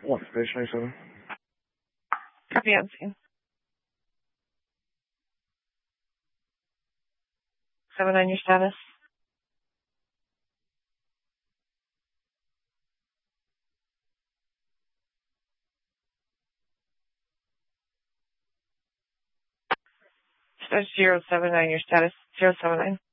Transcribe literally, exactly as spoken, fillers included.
One stationary seven. Copy on scene. Seven on your status. Status zero seven nine, your status zero seven nine.